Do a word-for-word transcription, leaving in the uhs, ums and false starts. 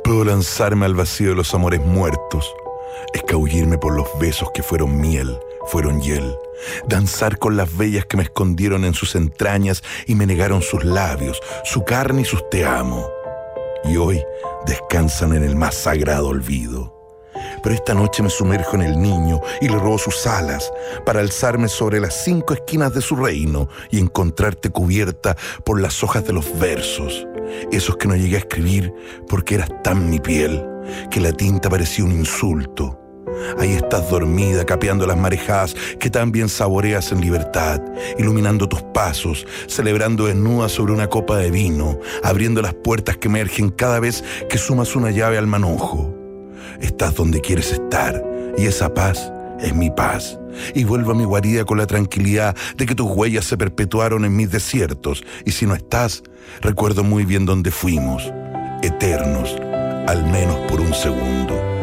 Puedo lanzarme al vacío de los amores muertos, escabullirme por los besos que fueron miel, fueron hiel, danzar con las bellas que me escondieron en sus entrañas y me negaron sus labios, su carne y sus te amo. Y hoy descansan en el más sagrado olvido. Pero esta noche me sumerjo en el niño y le robo sus alas para alzarme sobre las cinco esquinas de su reino y encontrarte cubierta por las hojas de los versos, esos que no llegué a escribir porque eras tan mi piel que la tinta parecía un insulto. Ahí estás dormida, capeando las marejadas que tan bien saboreas en libertad, iluminando tus pasos, celebrando desnuda sobre una copa de vino, abriendo las puertas que emergen cada vez que sumas una llave al manojo. Estás donde quieres estar, y esa paz es mi paz. Y vuelvo a mi guarida con la tranquilidad de que tus huellas se perpetuaron en mis desiertos, y si no estás, recuerdo muy bien dónde fuimos, eternos, al menos por un segundo.